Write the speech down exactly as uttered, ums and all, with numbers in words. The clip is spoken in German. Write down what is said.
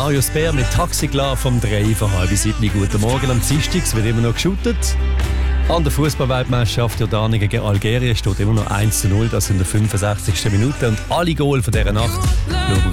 Marius Bär mit Taxi klar vom drei von halb sieben. Guten Morgen am Dienstag, es wird immer noch geschootet. An der Fußball-Weltmeisterschaft Jordanien gegen Algerien steht immer noch eins zu null, das in der fünfundsechzigsten Minute. Und alle Goal von dieser Nacht schauen